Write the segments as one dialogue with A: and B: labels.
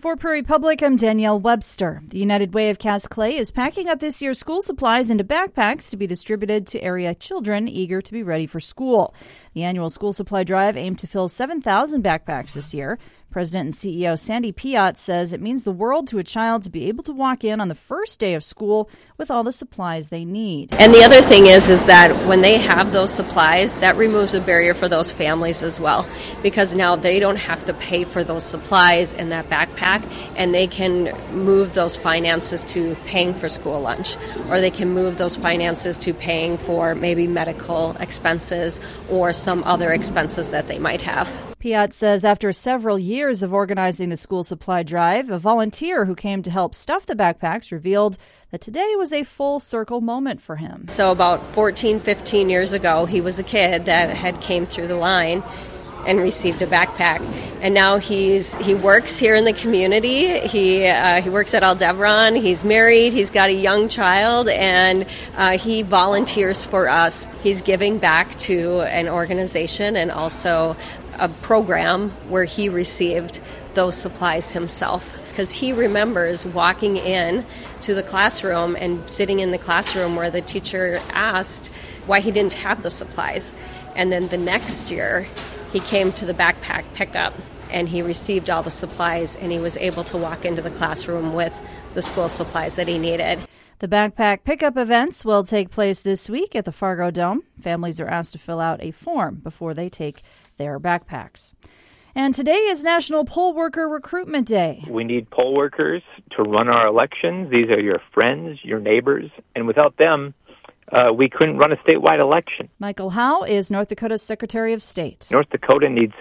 A: For Prairie Public, I'm Danielle Webster. The United Way of Cass Clay is packing up this year's school supplies into backpacks to be distributed to area children eager to be ready for school. The annual school supply drive aimed to fill 7,000 backpacks this year. President and CEO Sandy Piot says it means the world to a child to be able to walk in on the first day of school with all the supplies they need.
B: And the other thing is that when they have those supplies, that removes a barrier for those families as well, because now they don't have to pay for those supplies in that backpack, and they can move those finances to paying for school lunch, or they can move those finances to paying for maybe medical expenses or some other expenses that they might have.
A: Piot says after several years of organizing the school supply drive, a volunteer who came to help stuff the backpacks revealed that today was a full circle moment for him.
B: So about 14, 15 years ago, he was a kid that had came through the line and received a backpack. And now he works here in the community. He works at Aldebaran. He's married. He's got a young child, and he volunteers for us. He's giving back to an organization and also a program where he received those supplies himself, because he remembers walking in to the classroom and sitting in the classroom where the teacher asked why he didn't have the supplies. And then the next year, he came to the backpack pickup and he received all the supplies, and he was able to walk into the classroom with the school supplies that he needed.
A: The backpack pickup events will take place this week at the Fargo Dome. Families are asked to fill out a form before they take their backpacks. And today is National Poll Worker Recruitment Day.
C: We need poll workers to run our elections. These are your friends, your neighbors, and without them, we couldn't run a statewide election.
A: Michael Howe is North Dakota's Secretary of State.
C: North Dakota needs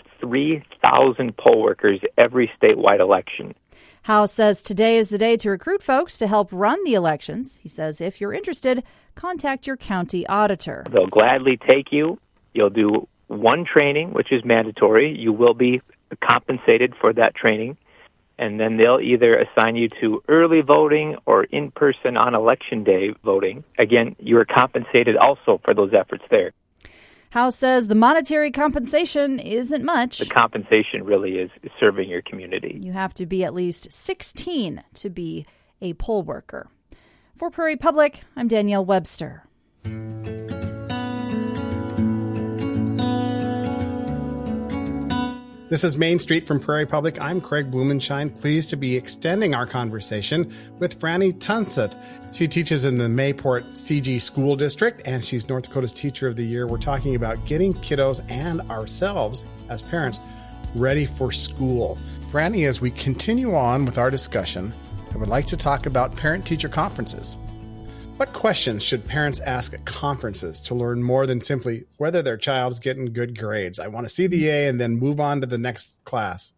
C: 3,000 poll workers every statewide election.
A: Howe says today is the day to recruit folks to help run the elections. He says if you're interested, contact your county auditor.
C: They'll gladly take you. You'll do one training, which is mandatory. You will be compensated for that training. And then they'll either assign you to early voting or in-person on election day voting. Again, you're compensated also for those efforts there.
A: Howe says the monetary compensation isn't much.
C: The compensation really is serving your community.
A: You have to be at least 16 to be a poll worker. For Prairie Public, I'm Danielle Webster.
D: This is Main Street from Prairie Public. I'm Craig Blumenshine, pleased to be extending our conversation with Franny Tunset. She teaches in the Mayport CG School District, and she's North Dakota's Teacher of the Year. We're talking about getting kiddos and ourselves as parents ready for school. Franny, as we continue on with our discussion, I would like to talk about parent-teacher conferences. What questions should parents ask at conferences to learn more than simply whether their child's getting good grades? I want to see the A and then move on to the next class.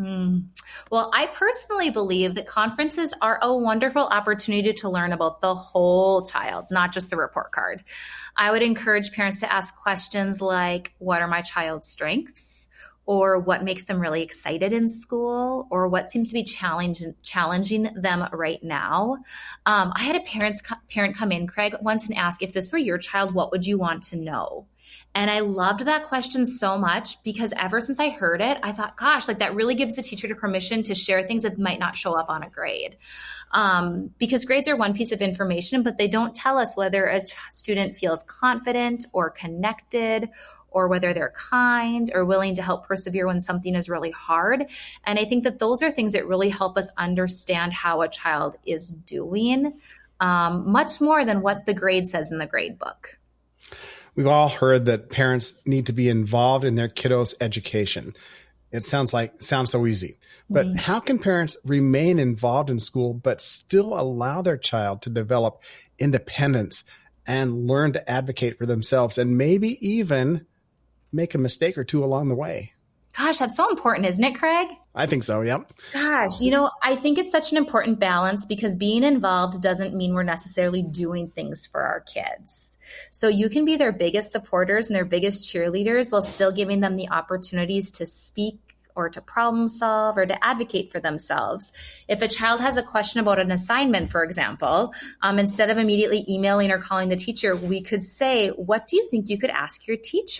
E: Well, I personally believe that conferences are a wonderful opportunity to learn about the whole child, not just the report card. I would encourage parents to ask questions like, what are my child's strengths? Or what makes them really excited in school, or what seems to be challenging them right now. I had a parent come in, Craig, once and ask, if this were your child, what would you want to know? And I loved that question so much, because ever since I heard it, I thought, gosh, like that really gives the teacher the permission to share things that might not show up on a grade. Because grades are one piece of information, but they don't tell us whether a student feels confident or connected, or whether they're kind or willing to help persevere when something is really hard. And I think that those are things that really help us understand how a child is doing, much more than what the grade says in the grade book.
D: We've all heard that parents need to be involved in their kiddos' education. It sounds so easy. But how can parents remain involved in school but still allow their child to develop independence and learn to advocate for themselves and maybe even make a mistake or two along the way?
E: Gosh, that's so important, isn't it, Craig?
D: I think so, yep.
E: Gosh, I think it's such an important balance, because being involved doesn't mean we're necessarily doing things for our kids. So you can be their biggest supporters and their biggest cheerleaders while still giving them the opportunities to speak or to problem solve or to advocate for themselves. If a child has a question about an assignment, for example, instead of immediately emailing or calling the teacher, we could say, what do you think you could ask your teacher?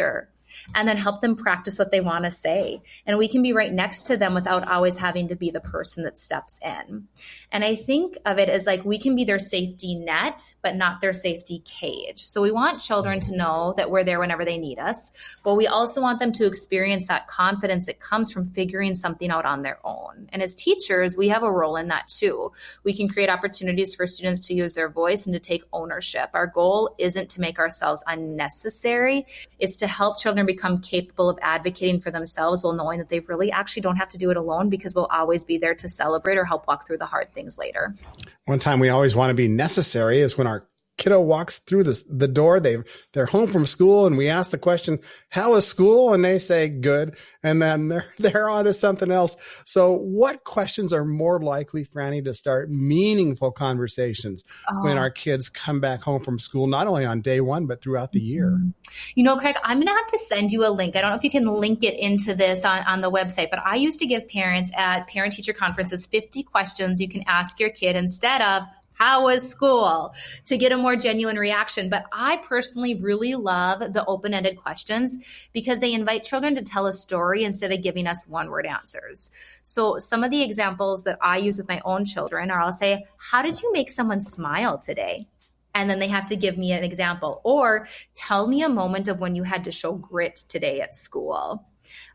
E: and then help them practice what they want to say. And we can be right next to them without always having to be the person that steps in. And I think of it as like we can be their safety net, but not their safety cage. So we want children to know that we're there whenever they need us, but we also want them to experience that confidence that comes from figuring something out on their own. And as teachers, we have a role in that too. We can create opportunities for students to use their voice and to take ownership. Our goal isn't to make ourselves unnecessary. It's to help children become capable of advocating for themselves while knowing that they really actually don't have to do it alone, because we'll always be there to celebrate or help walk through the hard things later.
D: One time we always want to be necessary is when our kiddo walks through the door. They're home from school, and we ask the question, "How is school?" And they say, "Good," and then they're on to something else. So, what questions are more likely, Franny, to start meaningful conversations when our kids come back home from school, not only on day one but throughout the year?
E: You know, Craig, I'm going to have to send you a link. I don't know if you can link it into this on the website, but I used to give parents at parent-teacher conferences 50 questions you can ask your kid instead of, "How was school?" to get a more genuine reaction. But I personally really love the open-ended questions because they invite children to tell a story instead of giving us one-word answers. So some of the examples that I use with my own children are, I'll say, "How did you make someone smile today?" And then they have to give me an example. Or, "Tell me a moment of when you had to show grit today at school."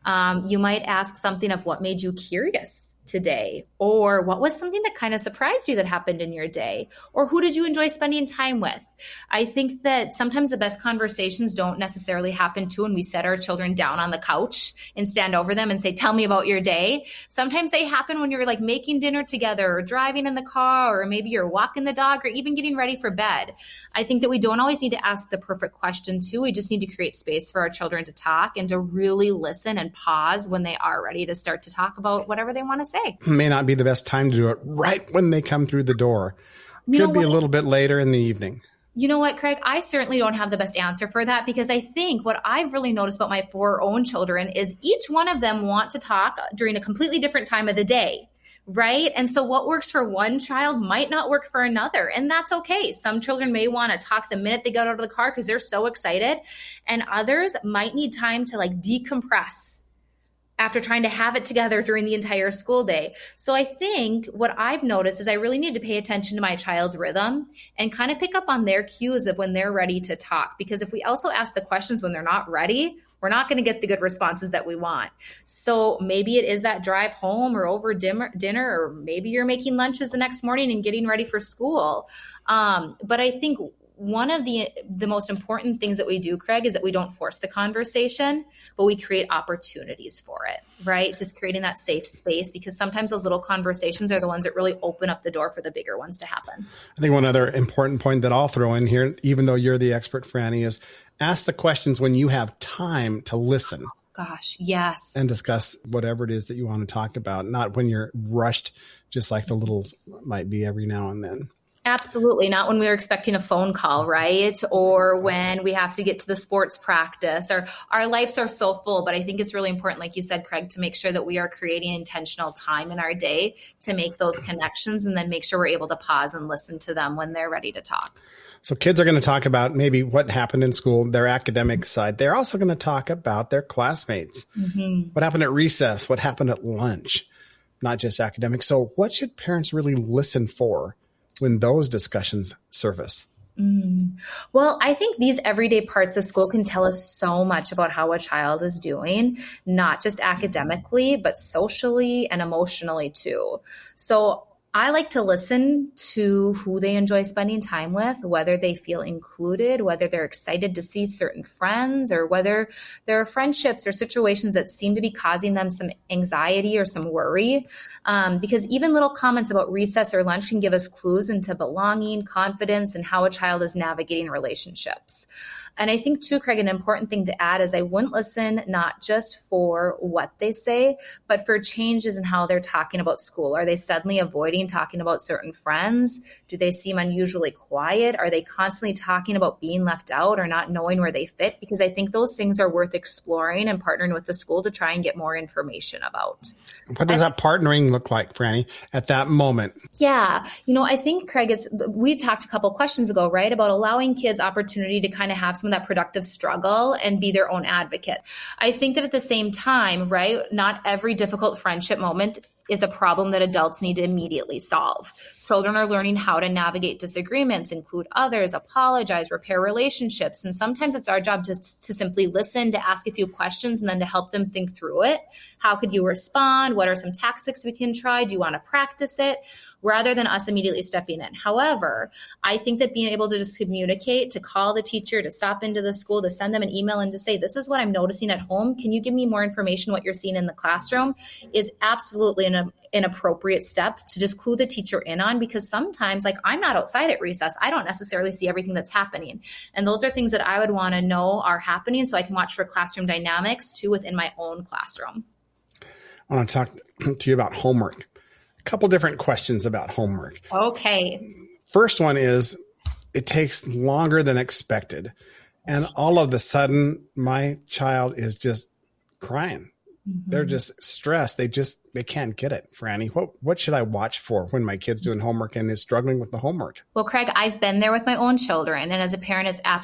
E: You might ask something of, "What made you curious today?" Or, "What was something that kind of surprised you that happened in your day?" Or, "Who did you enjoy spending time with?" I think that sometimes the best conversations don't necessarily happen too when we set our children down on the couch and stand over them and say, "Tell me about your day." Sometimes they happen when you're like making dinner together or driving in the car, or maybe you're walking the dog or even getting ready for bed. I think that we don't always need to ask the perfect question too. We just need to create space for our children to talk and to really listen and pause when they are ready to start to talk about whatever they want to say.
D: It may not be the best time to do it right when they come through the door. Could be a little bit later in the evening.
E: You know what, Craig? I certainly don't have the best answer for that, because I think what I've really noticed about my 4 own children is each one of them want to talk during a completely different time of the day, right? And so what works for one child might not work for another, and that's okay. Some children may want to talk the minute they get out of the car because they're so excited, and others might need time to like decompress after trying to have it together during the entire school day. So I think what I've noticed is I really need to pay attention to my child's rhythm and kind of pick up on their cues of when they're ready to talk. Because if we also ask the questions when they're not ready, we're not going to get the good responses that we want. So maybe it is that drive home or over dinner, or maybe you're making lunches the next morning and getting ready for school. But I think one of the most important things that we do, Craig, is that we don't force the conversation, but we create opportunities for it, right? Just creating that safe space, because sometimes those little conversations are the ones that really open up the door for the bigger ones to happen.
D: I think one other important point that I'll throw in here, even though you're the expert, Franny, is ask the questions when you have time to listen.
E: Gosh, yes.
D: And discuss whatever it is that you want to talk about, not when you're rushed, just like the littles might be every now and then.
E: Absolutely. Not when we're expecting a phone call, right? Or when we have to get to the sports practice, or our lives are so full. But I think it's really important, like you said, Craig, to make sure that we are creating intentional time in our day to make those connections, and then make sure we're able to pause and listen to them when they're ready to talk.
D: So kids are going to talk about maybe what happened in school, their academic side. They're also going to talk about their classmates. Mm-hmm. What happened at recess? What happened at lunch? Not just academic. So what should parents really listen for when those discussions surface?
E: Well, I think these everyday parts of school can tell us so much about how a child is doing, not just academically, but socially and emotionally too. So I like to listen to who they enjoy spending time with, whether they feel included, whether they're excited to see certain friends, or whether there are friendships or situations that seem to be causing them some anxiety or some worry. Because even little comments about recess or lunch can give us clues into belonging, confidence, and how a child is navigating relationships. And I think too, Craig, an important thing to add is I wouldn't listen not just for what they say, but for changes in how they're talking about school. Are they suddenly avoiding talking about certain friends? Do they seem unusually quiet? Are they constantly talking about being left out or not knowing where they fit? Because I think those things are worth exploring and partnering with the school to try and get more information about.
D: What does that partnering look like, Franny, at that moment?
E: Yeah. I think, Craig, we talked a couple questions ago, right, about allowing kids opportunity to kind of have some some of that productive struggle and be their own advocate. I think that at the same time, right, not every difficult friendship moment is a problem that adults need to immediately solve. Children are learning how to navigate disagreements, include others, apologize, repair relationships. And sometimes it's our job to simply listen, to ask a few questions, and then to help them think through it. How could you respond? What are some tactics we can try? Do you want to practice it? Rather than us immediately stepping in. However, I think that being able to just communicate, to call the teacher, to stop into the school, to send them an email and to say, this is what I'm noticing at home. Can you give me more information what you're seeing in the classroom? Is absolutely an appropriate step to just clue the teacher in on, because sometimes, like, I'm not outside at recess. I don't necessarily see everything that's happening. And those are things that I would want to know are happening so I can watch for classroom dynamics too within my own classroom.
D: I want to talk to you about homework. A couple different questions about homework.
E: Okay.
D: First one is, it takes longer than expected. And all of a sudden, my child is just crying. They're just stressed. They can't get it. Franny, what should I watch for when my kid's doing homework and is struggling with the homework?
E: Well, Craig, I've been there with my own children. And as a parent, it's absolutely